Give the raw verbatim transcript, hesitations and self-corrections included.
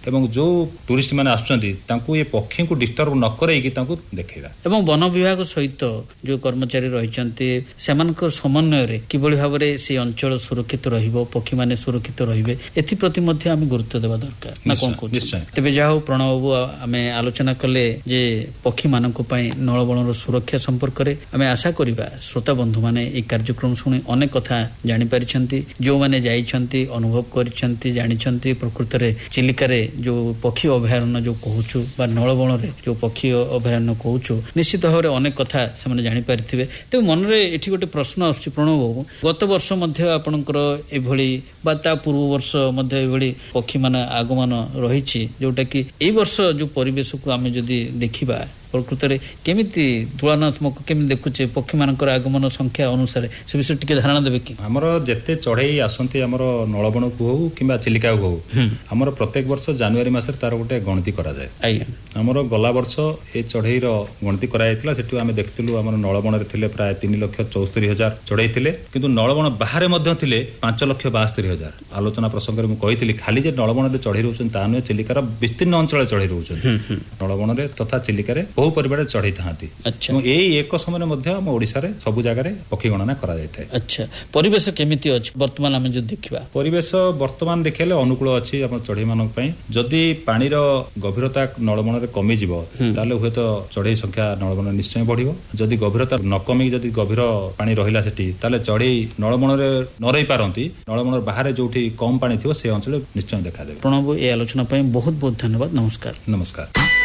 ଏବଂ जो टूरिस्ट माने आछुचंती तांकू ये पक्षी को डिस्टर्ब न करैकी तांकू देखैबा। एवं वन विभाग सहित जो कर्मचारी रहिचंती सेमानकर समन्वय रे किबळी भाबरे से अंचल सुरक्षित रहिबो, पक्षी माने सुरक्षित रहिबे, एथि प्रति मध्ये आमी गुरुत्व देबा दरकार ना कोन को। निश्चय तबे जाहो प्रणव बाबू आमे आलोचना कले जे पक्षी मानक पई नळबणर सुरक्षा संपर्क रे आमे आशा करिबा श्रोता बंधु माने ए कार्यक्रम सुनी अनेक कथा जानि परिछंती, जो माने जाइछंती अनुभव करिछंती जानिछंती प्रकृत रे चिलिका रे जो पक्षी अभयारण्य जो कहूछु बा नळबण रे जो पक्षी अभयारण्य कहूछु निश्चित भाबरे अनेक कथा से माने जानि परिथिबे। ते मन रे एठी गोटे प्रश्न आछि प्रणव बाबू, गत वर्ष मध्ये आपनकर एभली बा ता पूर्व वर्ष मध्ये एभली पक्षी माने आगमन रहिछि, जोटा कि ए वर्ष जो परिवेश को आमे जदी देखिबा प्रकृत रे केमिति तुलनात्मक केमि देखुचे पक्षी मानकर आगमन संख्या अनुसार से विषय टिके धारणा देबे कि हमर जत्ते चढ़ई आसंती हमर नळबण को हो किबा चिलिका को हो हमर प्रत्येक वर्ष जनवरी मास रे तार गोटे गणति करा जाय। आया हमर गला वर्ष ए चढ़ई रो गणति करा जायतिला, सेटु आमे देखतिलु हमर नळबण रे थिले प्राय तीन लाख चौहत्तर हजार चढ़ई थिले, किंतु नळबण बाहरे मध्ये थिले पांच लाख बासठ हजार। आलोचना प्रसंग रे मु कहितली खाली जे नळबण रे चढ़ई रहउछन ता न चिलिकार विस्तीर्ण अंचल चढ़ई रहउछन, नळबण रे तथा चिलिका रे बहु परिवार चढ़ई थांती। अच्छा एई एक समय मध्ये हम ओडिसा रे सब जगह रे पक्षी गणना करा जायथाय। अच्छा परिवेश केमिति अछि वर्तमान हम जो देखिबा? परिवेश वर्तमान देखले अनुकूल अछि अपन चढ़ई मानक पई। जदि पानी रो गभीरता नळबण रे कमी जिवो ताले होय तो चढ़ई संख्या नळबण निश्चय बढ़िबो, जदि गभीरता न कमी जदि गभीर पानी रहिला सेठी ताले चढ़ई नळबण रे न रहि पारंती, नळबण बाहर जोठी कम पानी थिवो से अंचल निश्चय देखा देबे। प्रणव ए आलोचना पई बहुत बहुत धन्यवाद। नमस्कार। नमस्कार।